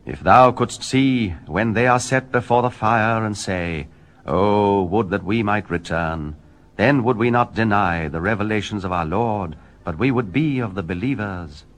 If thou couldst see when they are set before the fire and say, Oh, would that we might return, then would we not deny the revelations of our Lord, but we would be of the believers.